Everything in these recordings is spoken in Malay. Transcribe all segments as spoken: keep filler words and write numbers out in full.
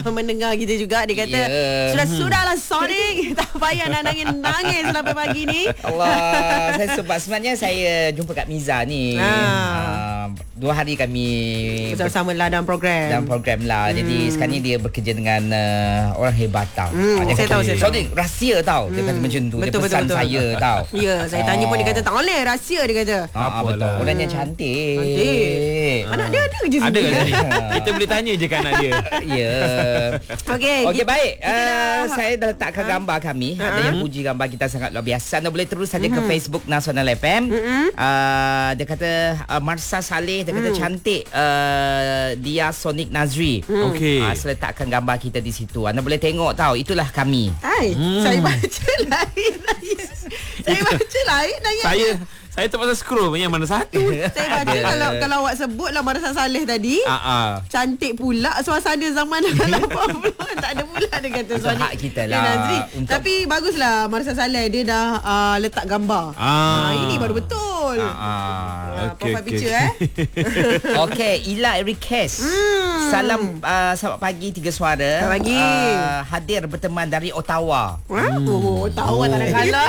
mendengar kita juga. Dia kata yeah. sudah-sudahlah Sonic, tak payah nak nangis-nangis sampai pagi ni. Allah, saya sebab sebenarnya saya jumpa Kak Miza ni. Ha. Uh, dua hari kami bersama lah dalam program. Dalam program lah. Hmm. Jadi sekarang ni dia bekerja dengan uh, orang hebat tau. Hmm, uh, dia saya kata, tahu, saya tahu. Sonic, rahsia tau. Dia kata Hmm. macam tu. Betul, dia pesan betul, betul. saya tau. Ya, saya tanya pun dia kata tak boleh, rahsia dia kata. Ah, betul. Orangnya cantik. Cantik. Anak dia ada je Ada sini. kat sini. Kita boleh tanya je kan anak dia. Ya. Okey. Okey, baik. Kita Uh, dah- saya dah letakkan gambar kami. Ha? Ada yang puji gambar kita sangat luar biasa. Anda boleh terus saja Mhm. ke Facebook Nasional F M. Uh, dia kata uh, Marsa Saleh, dia kata cantik uh, dia Sonic Nazri. Okey. Uh, saya letakkan gambar kita di situ. Anda boleh tengok tahu, itulah kami. Hai, saya baca lain lain. Saya baca lain lain. Saya saya terpaksa scroll yang mana satu. Saya baca kalau kalau awak sebut lah Marsa Saleh tadi. Ah ah. Cantik pula suasana zaman lapan puluh. Tak ada pula dia kata Itu Sonic. hak kita lah Nazri. untuk- Tapi baguslah Marsa Saleh dia dah uh, letak gambar. Ah. Ah, ini baru betul. Ah, ah. Ah, Okey, profile okey, picture, okey. eh. Okey, Ila Request. Hmm. Salam uh, selamat pagi Tiga Suara. Selamat pagi. Uh, hadir berteman dari Ottawa. Hmm. Oh, tahu tak nak kalah.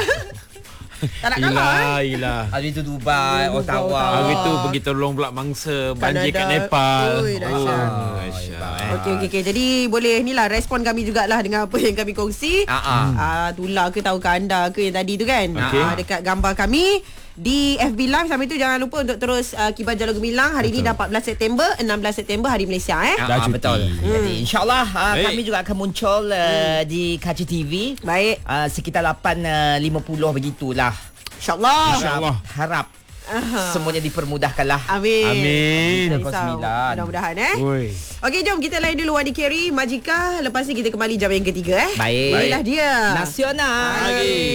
Tak nak kalah. eh. Ilah, ilah. Hari tu Dubai, Dubai, Ottawa. Ottawa. Hari tu pergi tolong pula mangsa banjir kat Kanada. Nepal. Ui, dahsyat. Oh, dahsyat. eh. Okey okey okey. Jadi boleh ni lah respon kami jugalah dengan apa yang kami kongsi. Ah, ah. Ah, tular ke tahu ke anda ke yang tadi tu kan. Okey. Ah, dekat gambar kami di F B Live. Sampai tu jangan lupa untuk terus uh, Kibar Jalur Gemilang. Hari ni dah empat belas September, enam belas September Hari Malaysia eh. Ah, Dah ah, cuti. betul. Jadi insyaAllah uh, Baik. kami juga akan muncul uh, di Kaca T V. Baik. Uh, sekitar lapan lima puluh begitulah. InsyaAllah. InsyaAllah. Harap Aha. semuanya dipermudahkanlah. Amin. Amin. Tak risau. sembilan. Mudah-mudahan eh. Oi. Okey, jom kita lain dulu Wadi Kerry, Majika. Lepas ni kita kembali jam yang ketiga eh. Baik. Inilah dia. Nasional. Lagi.